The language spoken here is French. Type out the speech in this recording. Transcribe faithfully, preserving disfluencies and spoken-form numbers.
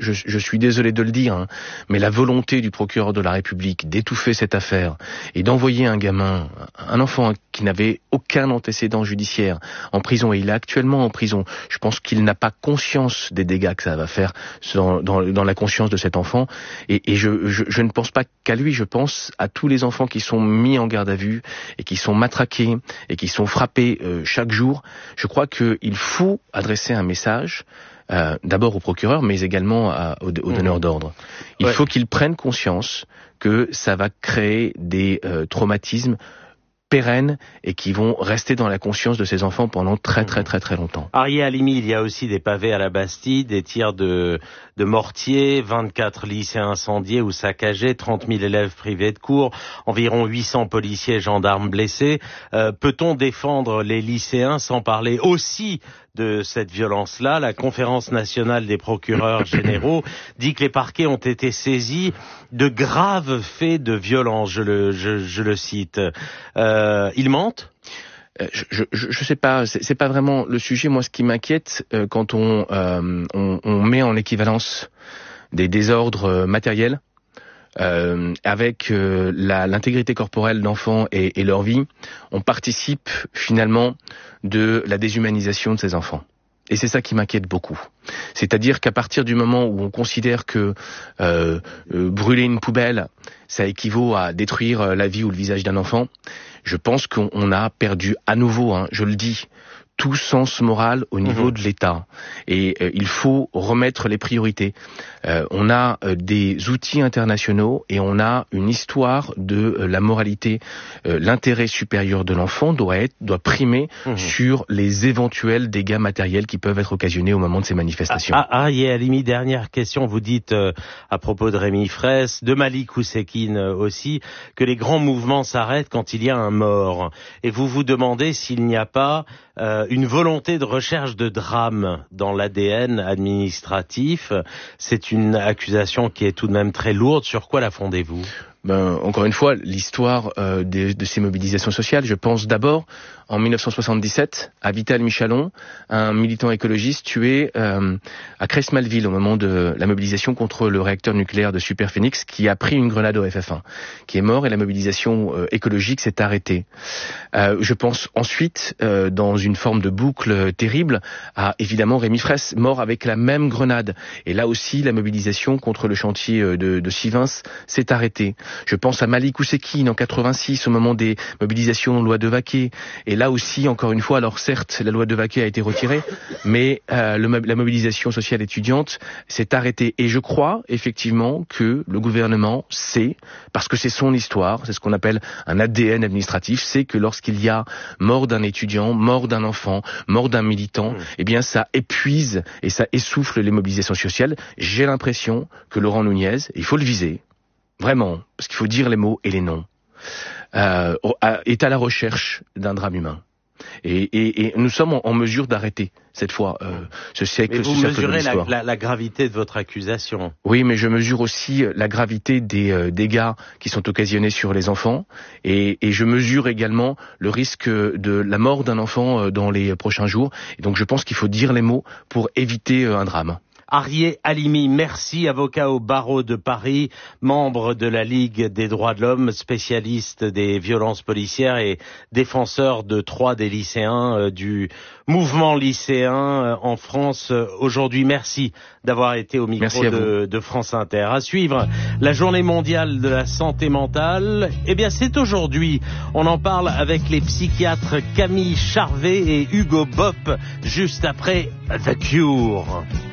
je, je suis désolé de le dire, hein, mais la volonté du procureur de la République d'étouffer cette affaire et d'envoyer un gamin, un enfant qui n'avait aucun antécédent judiciaire en prison, et il est actuellement en prison, je pense qu'il n'a pas conscience des dégâts que ça va faire dans, dans, dans la conscience de cet enfant, et, et je, je, je ne pense pas qu'à lui, je pense à tous les enfants qui sont mis en garde à vue et qui sont matraqués et qui sont frappés euh, chaque jour. Je crois qu'il faut adresser un message euh, d'abord au procureur, mais également à, aux, aux donneurs d'ordre. Il ouais. faut qu'ils prennent conscience que ça va créer des euh, traumatismes pérennes et qui vont rester dans la conscience de ces enfants pendant très très très très longtemps. Arié Halimi, il y a aussi des pavés à la Bastille, des tirs de, de mortier, vingt-quatre lycéens incendiés ou saccagés, trente mille élèves privés de cours, environ huit cents policiers et gendarmes blessés. Euh, peut-on défendre les lycéens sans parler aussi de cette violence-là? La Conférence nationale des procureurs généraux dit que les parquets ont été saisis de graves faits de violence, je le, je, je le cite. Euh, ils mentent ? Je, je, je sais pas, c'est, c'est pas vraiment le sujet. Moi, ce qui m'inquiète, euh, quand on, euh, on, on met en équivalence des désordres matériels Euh, avec euh, la, l'intégrité corporelle d'enfants et, et leur vie, on participe finalement de la déshumanisation de ces enfants. Et c'est ça qui m'inquiète beaucoup. C'est-à-dire qu'à partir du moment où on considère que euh, euh, brûler une poubelle, ça équivaut à détruire la vie ou le visage d'un enfant, je pense qu'on on a perdu à nouveau, hein, je le dis, tout sens moral au niveau mmh. de l'État. Et euh, il faut remettre les priorités. Euh, on a euh, des outils internationaux et on a une histoire de euh, la moralité. Euh, l'intérêt supérieur de l'enfant doit être, doit primer mmh. sur les éventuels dégâts matériels qui peuvent être occasionnés au moment de ces manifestations. Ah, ah, yeah, Halimi, dernière question. Vous dites, euh, à propos de Rémi Fraisse, de Malik Oussekine euh, aussi, que les grands mouvements s'arrêtent quand il y a un mort. Et vous vous demandez s'il n'y a pas euh, une volonté de recherche de drame dans l'A D N administratif. C'est une accusation qui est tout de même très lourde. Sur quoi la fondez-vous ? Ben, encore une fois, l'histoire euh, de, de ces mobilisations sociales, je pense d'abord en dix-neuf cent soixante-dix-sept à Vital Michalon, un militant écologiste tué euh, à Crest-Malville au moment de la mobilisation contre le réacteur nucléaire de Superphénix, qui a pris une grenade au F F un, qui est mort, et la mobilisation euh, écologique s'est arrêtée. Euh, je pense ensuite, euh, dans une forme de boucle terrible, à évidemment Rémi Fraisse, mort avec la même grenade. Et là aussi, la mobilisation contre le chantier de, de Sivens s'est arrêtée. Je pense à Malik Oussekine en quatre-vingt-six, au moment des mobilisations loi de Vaquet. Et là aussi, encore une fois, alors certes, la loi de Vaquet a été retirée, mais euh, le, la mobilisation sociale étudiante s'est arrêtée. Et je crois effectivement que le gouvernement sait, parce que c'est son histoire, c'est ce qu'on appelle un A D N administratif, c'est que lorsqu'il y a mort d'un étudiant, mort d'un enfant, mort d'un militant, mmh. eh bien ça épuise et ça essouffle les mobilisations sociales. J'ai l'impression que Laurent Nunez, il faut le viser, vraiment, parce qu'il faut dire les mots et les noms, euh, est à la recherche d'un drame humain. Et, et, et nous sommes en, en mesure d'arrêter, cette fois, euh, ce siècle, mais vous ce cercle mesurez de l'histoire. La, la, la gravité de votre accusation. Oui, mais je mesure aussi la gravité des euh, dégâts qui sont occasionnés sur les enfants. Et, et je mesure également le risque de la mort d'un enfant euh, dans les prochains jours. Et donc je pense qu'il faut dire les mots pour éviter euh, un drame. Arié Halimi, merci, avocat au barreau de Paris, membre de la Ligue des droits de l'homme, spécialiste des violences policières et défenseur de trois des lycéens euh, du mouvement lycéen euh, en France euh, aujourd'hui. Merci d'avoir été au micro de, de France Inter. À suivre, la journée mondiale de la santé mentale. Eh bien, c'est aujourd'hui. On en parle avec les psychiatres Camille Charvet et Hugo Bopp, juste après The Cure.